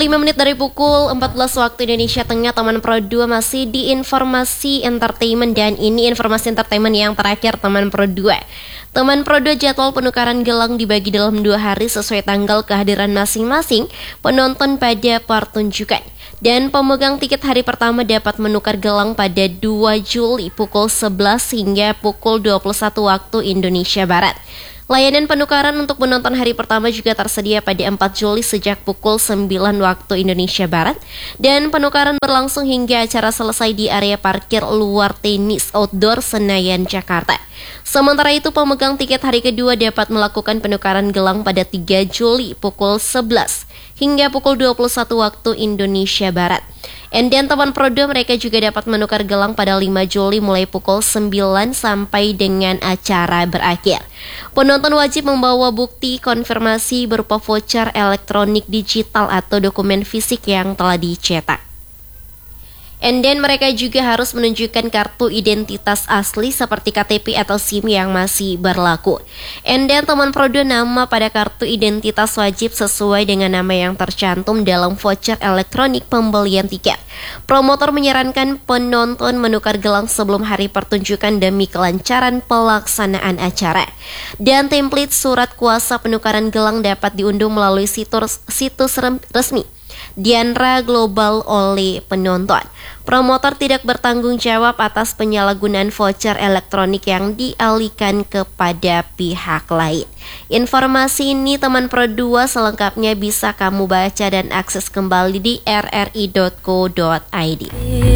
5 menit dari pukul 14 waktu Indonesia Tengah, teman Pro 2 masih di informasi entertainment, dan ini informasi entertainment yang terakhir teman Pro 2. Teman Pro 2, jadwal penukaran gelang dibagi dalam 2 hari sesuai tanggal kehadiran masing-masing penonton pada pertunjukan. Dan pemegang tiket hari pertama dapat menukar gelang pada 2 Juli pukul 11 hingga pukul 21 waktu Indonesia Barat. Layanan penukaran untuk penonton hari pertama juga tersedia pada 4 Juli sejak pukul 9 waktu Indonesia Barat, dan penukaran berlangsung hingga acara selesai di area parkir luar tenis outdoor Senayan, Jakarta. Sementara itu, pemegang tiket hari kedua dapat melakukan penukaran gelang pada 3 Juli pukul 11 hingga pukul 21 waktu Indonesia Barat. Dan teman Pro 2, mereka juga dapat menukar gelang pada 5 Juli mulai pukul 9 sampai dengan acara berakhir. Penonton wajib membawa bukti konfirmasi berupa voucher elektronik digital atau dokumen fisik yang telah dicetak. Dan mereka juga harus menunjukkan kartu identitas asli seperti KTP atau SIM yang masih berlaku. Dan teman Pro 2, nama pada kartu identitas wajib sesuai dengan nama yang tercantum dalam voucher elektronik pembelian tiket. Promotor menyarankan penonton menukar gelang sebelum hari pertunjukan demi kelancaran pelaksanaan acara. Dan template surat kuasa penukaran gelang dapat diunduh melalui situs resmi Diandra Global oleh penonton. Promotor tidak bertanggung jawab atas penyalahgunaan voucher elektronik yang dialihkan kepada pihak lain. Informasi ini teman Pro 2 selengkapnya bisa kamu baca dan akses kembali di rri.co.id.